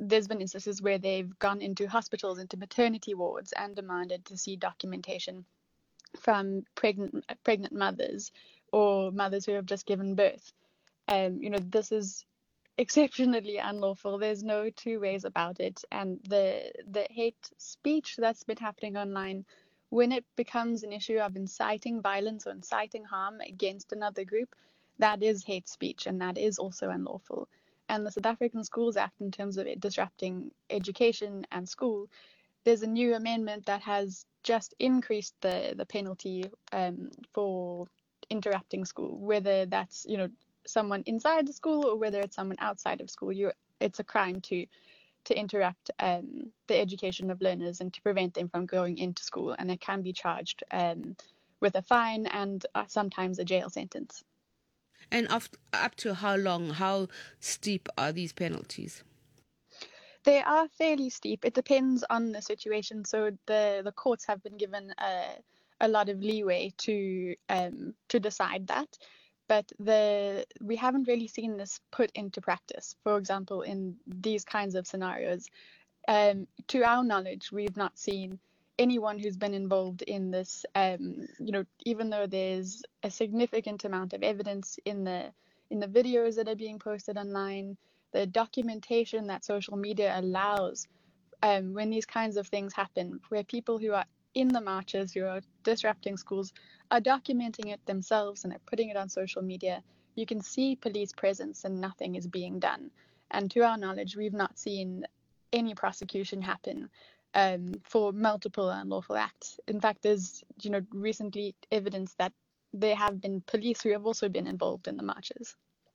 there's been instances where they've gone into hospitals, into maternity wards, and demanded to see documentation from pregnant mothers or mothers who have just given birth. This is exceptionally unlawful. There's no two ways about it. And the hate speech that's been happening online, when it becomes an issue of inciting violence or inciting harm against another group, that is hate speech, and that is also unlawful. And the South African Schools Act, in terms of it disrupting education and school, there's a new amendment that has just increased the penalty for interrupting school, whether that's someone inside the school or whether it's someone outside of school. It's a crime to interrupt the education of learners and to prevent them from going into school, and it can be charged with a fine and sometimes a jail sentence. And up to how long? How steep are these penalties? They are fairly steep. It depends on the situation. So the courts have been given a lot of leeway to decide that, but we haven't really seen this put into practice. For example, in these kinds of scenarios, to our knowledge, we've not seen anyone who's been involved in this. Even though there's a significant amount of evidence in the videos that are being posted online, the documentation that social media allows when these kinds of things happen, where people who are in the marches, who are disrupting schools, are documenting it themselves and are putting it on social media, you can see police presence and nothing is being done. And to our knowledge, we've not seen any prosecution happen for multiple unlawful acts. In fact, there's recently evidence that there have been police who have also been involved in the marches.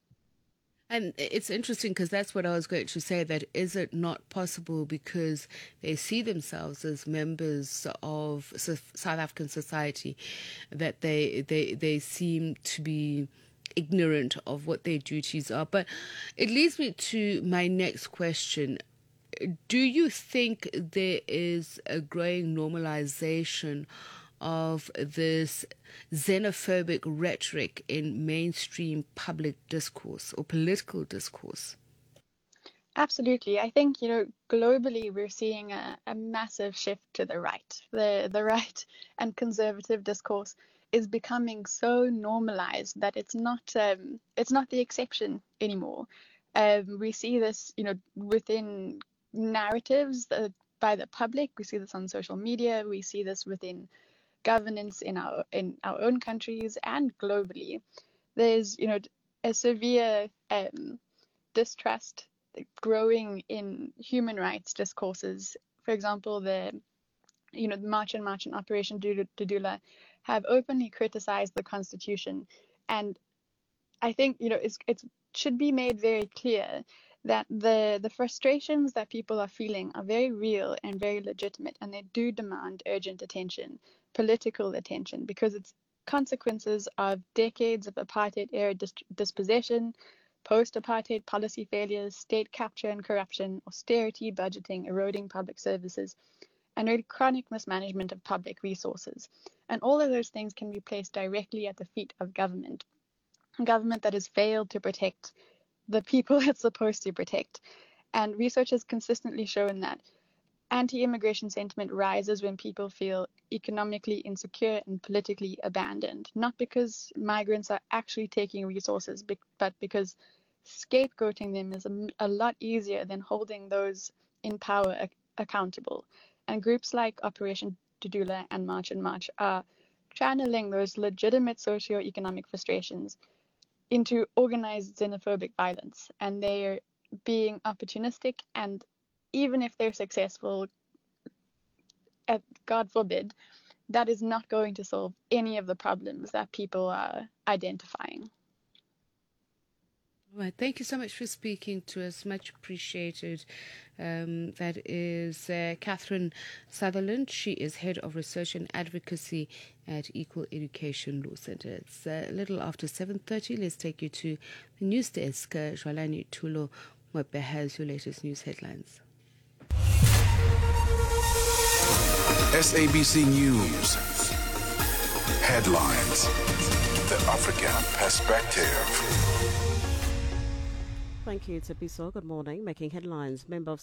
And it's interesting because that's what I was going to say, that is it not possible because they see themselves as members of South African society, that they seem to be ignorant of what their duties are. But it leads me to my next question. Do you think there is a growing normalization of this xenophobic rhetoric in mainstream public discourse or political discourse? Absolutely. I think, globally we're seeing a massive shift to the right. The right and conservative discourse is becoming so normalized that it's not the exception anymore. We see this, within narratives by the public. We see this on social media. We see this within governance in our own countries and globally. There's a severe distrust growing in human rights discourses. For example, the March and Operation Dudula have openly criticized the Constitution, and I think it should be made very clear that the frustrations that people are feeling are very real and very legitimate, and they do demand urgent attention, political attention, because it's consequences of decades of apartheid-era dispossession, post-apartheid policy failures, state capture and corruption, austerity budgeting, eroding public services, and really chronic mismanagement of public resources. And all of those things can be placed directly at the feet of government that has failed to protect the people it's supposed to protect. And research has consistently shown that anti-immigration sentiment rises when people feel economically insecure and politically abandoned, not because migrants are actually taking resources, but because scapegoating them is a lot easier than holding those in power accountable. And groups like Operation Dudula and March and March are channeling those legitimate socio-economic frustrations into organized xenophobic violence, and they're being opportunistic, and even if they're successful, God forbid, that is not going to solve any of the problems that people are identifying. Right. Thank you so much for speaking to us. Much appreciated. That is Catherine Sutherland. She is Head of Research and Advocacy at Equal Education Law Centre. It's a little after 7:30. Let's take you to the news desk. Jwalani Tulo Mwepe has your latest news headlines. SABC News. Headlines. The African Perspective. Thank you, Tsepiso. Good morning. Making headlines. Member of